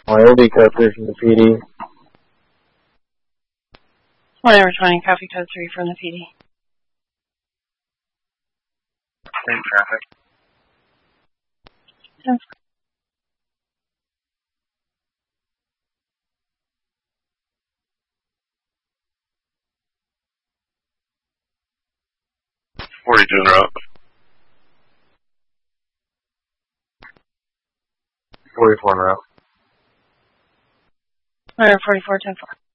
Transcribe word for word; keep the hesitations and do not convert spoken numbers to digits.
Coyote code three from the P D. Whatever, twenty, copy code three from the P D. Same traffic. Sounds forty-two en route. forty-four en route. Whatever, forty-four, ten four.